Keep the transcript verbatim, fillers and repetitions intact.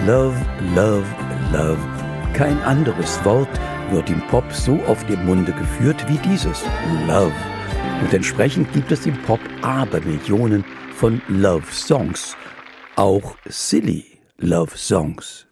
Love, Love, Love. Kein anderes Wort wird im Pop so oft im Munde geführt wie dieses Love. Und entsprechend gibt es im Pop Abermillionen von Love-Songs. Auch silly Love-Songs.